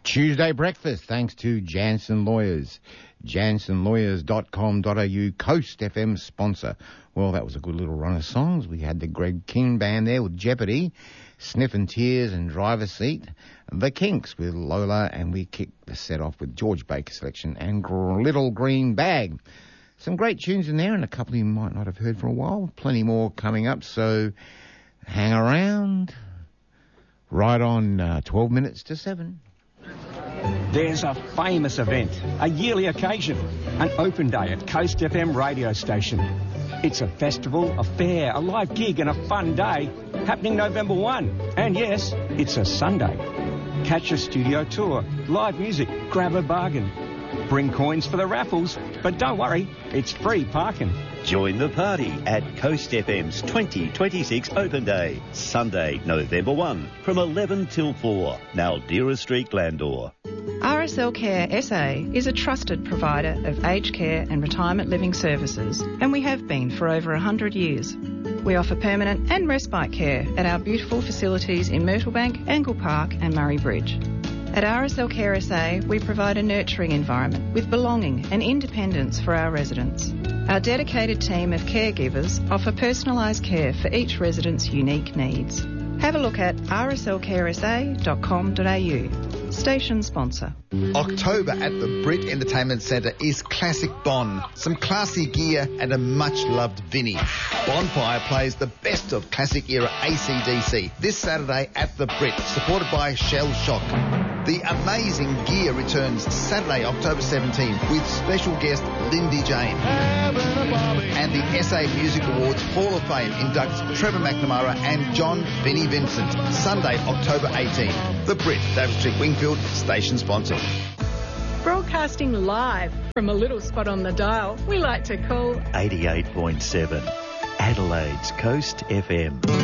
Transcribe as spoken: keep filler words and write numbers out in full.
Tuesday breakfast, thanks to Jansen Lawyers. jansen lawyers dot com dot a u, Coast F M sponsor. Well, that was a good little run of songs. We had the Greg King Band there with Jeopardy, Sniffin' Tears and Driver's Seat, The Kinks with Lola, and we kicked the set off with George Baker Selection and Gr- Little Green Bag. Some great tunes in there, and a couple you might not have heard for a while. Plenty more coming up, so hang around. Right on uh, twelve minutes to seven. There's a famous event, a yearly occasion, an open day at Coast F M radio station. It's a festival, a fair, a live gig and a fun day happening November first. And yes, it's a Sunday. Catch a studio tour, live music, grab a bargain. Bring coins for the raffles, but don't worry, it's free parking. Join the party at Coast F M's twenty twenty-six Open Day, Sunday, November first, from eleven till four, Naldera Street, Glandore. R S L Care S A is a trusted provider of aged care and retirement living services, and we have been for over one hundred years. We offer permanent and respite care at our beautiful facilities in Myrtlebank, Angle Park and Murray Bridge. At R S L Care S A, we provide a nurturing environment with belonging and independence for our residents. Our dedicated team of caregivers offer personalised care for each resident's unique needs. Have a look at r s l care s a dot com dot a u. Station sponsor. October at the Brit Entertainment Centre is Classic Bon. Some classy gear and a much-loved Vinnie. Bonfire plays the best of classic era A C D C this Saturday at the Brit, supported by Shell Shock. The Amazing Gear returns Saturday, October seventeenth, with special guest Lindy Jane. And the S A Music Awards Hall of Fame inducts Trevor McNamara and John Vinnie Vincent. Sunday, October eighteenth. The Brit, David Street, Wingfield, station sponsor. Broadcasting live from a little spot on the dial we like to call eighty-eight point seven, Adelaide's Coast F M.